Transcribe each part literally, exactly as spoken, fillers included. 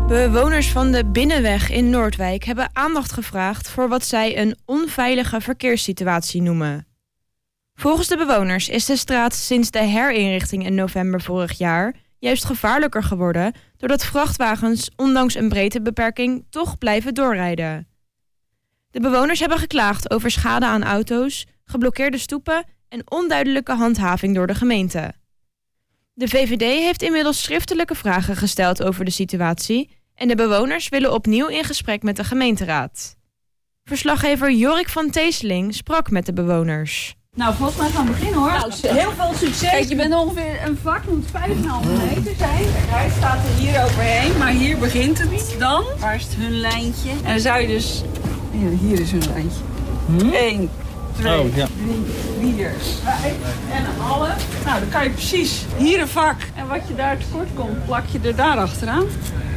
Bewoners van de Binnenweg in Noordwijk hebben aandacht gevraagd voor wat zij een onveilige verkeerssituatie noemen. Volgens de bewoners is de straat sinds de herinrichting in november vorig jaar juist gevaarlijker geworden doordat vrachtwagens ondanks een breedtebeperking toch blijven doorrijden. De bewoners hebben geklaagd over schade aan auto's, geblokkeerde stoepen en onduidelijke handhaving door de gemeente. De V V D heeft inmiddels schriftelijke vragen gesteld over de situatie en de bewoners willen opnieuw in gesprek met de gemeenteraad. Verslaggever Jorik van Teeseling sprak met de bewoners. Nou, volgens mij gaan we beginnen hoor. Nou, heel veel succes. Kijk, je bent ongeveer een vak, moet vijf komma vijf meter zijn. Kijk, hij staat er hier overheen, maar hier begint het dan. Waar is het hun lijntje? En dan zou je dus... Hier, hier is hun lijntje. Hm? Eén, twee, oh, ja. drie, vier, vijf en een half. Nou, dan kan je precies hier een vak. En wat je daar tekort komt, plak je er daar achteraan.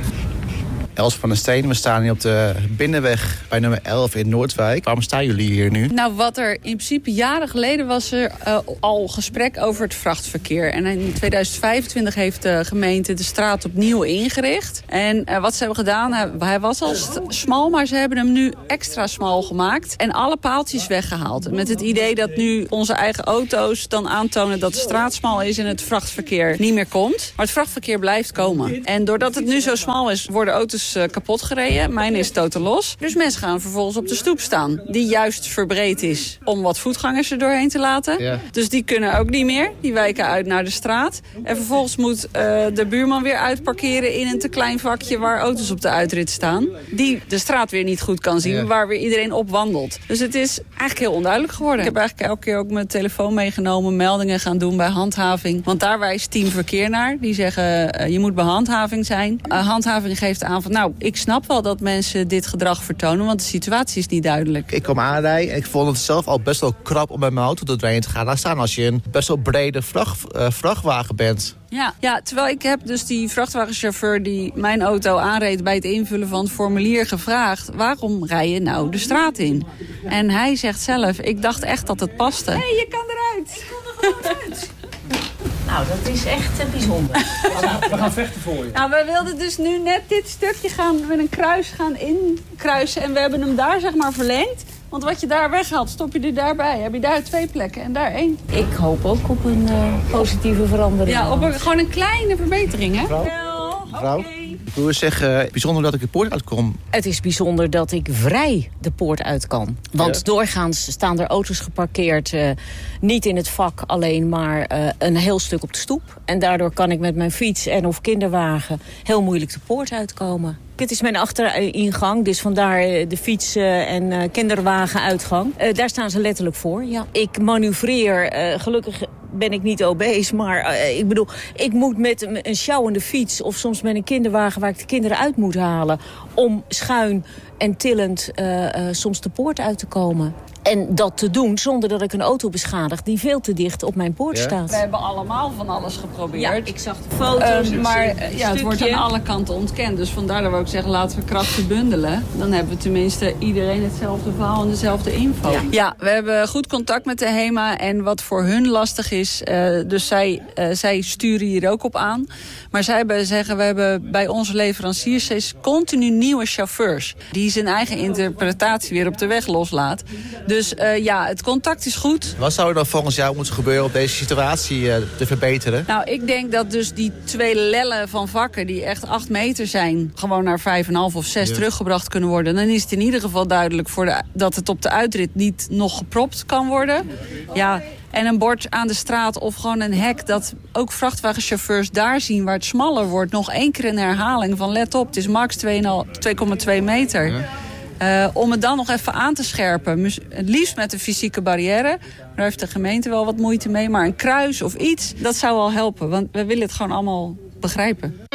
Els van der Steen, we staan hier op de Binnenweg bij nummer elf in Noordwijk. Waarom staan jullie hier nu? Nou, wat er in principe jaren geleden was er uh, al gesprek over het vrachtverkeer. En in tweeduizend vijfentwintig heeft de gemeente de straat opnieuw ingericht. En uh, wat ze hebben gedaan, hij, hij was al st- smal, maar ze hebben hem nu extra smal gemaakt. En alle paaltjes weggehaald. Met het idee dat nu onze eigen auto's dan aantonen dat de straat smal is en het vrachtverkeer niet meer komt. Maar het vrachtverkeer blijft komen. En doordat het nu zo smal is, worden auto's kapot gereden. Mijn is totaal los. Dus mensen gaan vervolgens op de stoep staan. Die juist verbreed is om wat voetgangers er doorheen te laten. Ja. Dus die kunnen ook niet meer. Die wijken uit naar de straat. En vervolgens moet uh, de buurman weer uitparkeren in een te klein vakje waar auto's op de uitrit staan. Die de straat weer niet goed kan zien. Ja. Waar weer iedereen op wandelt. Dus het is eigenlijk heel onduidelijk geworden. Ik heb eigenlijk elke keer ook mijn telefoon meegenomen. Meldingen gaan doen bij handhaving. Want daar wijst Team Verkeer naar. Die zeggen uh, je moet bij handhaving zijn. Uh, handhaving geeft aan van nou, ik snap wel dat mensen dit gedrag vertonen, want de situatie is niet duidelijk. Ik kwam aanrijden en ik vond het zelf al best wel krap om met mijn auto doorheen te gaan. Laat staan als je een best wel brede vracht, uh, vrachtwagen bent. Ja, ja, terwijl ik heb dus die vrachtwagenchauffeur die mijn auto aanreed bij het invullen van het formulier gevraagd, waarom rij je nou de straat in? En hij zegt zelf, ik dacht echt dat het paste. Hé, hey, je kan eruit. Ik kon er gewoon uit. Nou, dat is echt uh, bijzonder. We gaan vechten voor je. Nou, we wilden dus nu net dit stukje gaan met een kruis gaan inkruisen. En we hebben hem daar zeg maar verlengd. Want wat je daar weghaalt, stop je er daarbij. Heb je daar twee plekken en daar één. Ik hoop ook op een uh, positieve verandering. Ja, op een, gewoon een kleine verbetering, hè? Mevrouw? Mevrouw? Okay. Ik wil zeggen, uh, bijzonder dat ik de poort uitkom. Het is bijzonder dat ik vrij de poort uit kan. Want ja. doorgaans staan er auto's geparkeerd. Uh, niet in het vak alleen, maar uh, een heel stuk op de stoep. En daardoor kan ik met mijn fiets en of kinderwagen heel moeilijk de poort uitkomen. Dit is mijn achteringang, dus vandaar de fiets- en uh, kinderwagenuitgang. Uh, daar staan ze letterlijk voor, ja. Ik manoeuvreer, uh, gelukkig ben ik niet obese, maar uh, ik bedoel, ik moet met een sjouwende fiets of soms met een kinderwagen waar ik de kinderen uit moet halen om schuin en tillend uh, uh, soms de poort uit te komen. En dat te doen zonder dat ik een auto beschadig die veel te dicht op mijn poort ja. staat. We hebben allemaal van alles geprobeerd. Ja, ik zag de foto's. Uh, maar uh, ja, het wordt aan alle kanten ontkend. Dus vandaar dat we ook zeggen, laten we krachten bundelen. Dan hebben we tenminste iedereen hetzelfde verhaal en dezelfde info. Ja, ja, we hebben goed contact met de HEMA. En wat voor hun lastig is, uh, dus zij, uh, zij sturen hier ook op aan. Maar zij hebben, zeggen, we hebben bij onze leveranciers steeds continu nieuwe chauffeurs. Die zijn eigen interpretatie weer op de weg loslaat. Dus uh, ja, het contact is goed. Wat zou er dan volgens jou moeten gebeuren om deze situatie uh, te verbeteren? Nou, ik denk dat dus die twee lellen van vakken die echt acht meter zijn, gewoon naar vijf komma vijf of zes ja. teruggebracht kunnen worden. Dan is het in ieder geval duidelijk voor de, dat het op de uitrit niet nog gepropt kan worden. Ja, en een bord aan de straat of gewoon een hek dat ook vrachtwagenchauffeurs daar zien waar het smaller wordt. Nog één keer een herhaling van let op, het is max twee komma twee meter. Ja. Uh, om het dan nog even aan te scherpen. Het liefst met een fysieke barrière. Daar heeft de gemeente wel wat moeite mee. Maar een kruis of iets, dat zou wel helpen. Want we willen het gewoon allemaal begrijpen.